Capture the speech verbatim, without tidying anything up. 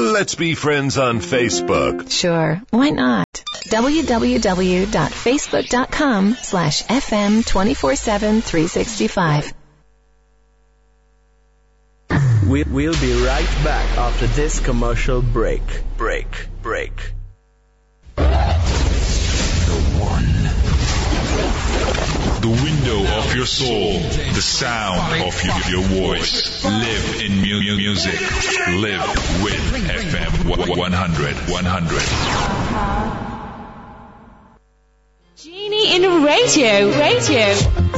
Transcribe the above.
Let's be friends on Facebook. Sure, why not? www.facebook.com slash FM 247 365. We, we'll be right back after this commercial break. Break, break. The window of your soul, the sound of your, your voice. Live in mu- music. Live with F M one hundred. one hundred. Genie in radio. Radio.